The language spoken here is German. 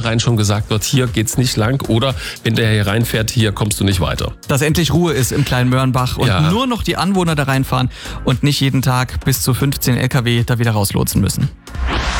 vornherein schon gesagt wird, hier geht's nicht lang oder wenn der hier reinfährt, hier kommst du nicht weiter. Dass endlich Ruhe ist im kleinen Mörnbach und nur noch die Anwohner da reinfahren und nicht jeden Tag bis zu 15 LKW da wieder rauslotsen müssen.